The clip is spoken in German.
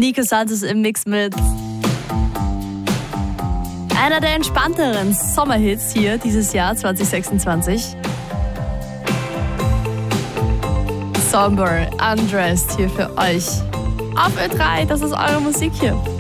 Nico Santos im Mix mit einer der entspannteren Sommerhits hier dieses Jahr 2026. Somber, Undressed hier für euch. Auf Ö3, das ist eure Musik hier.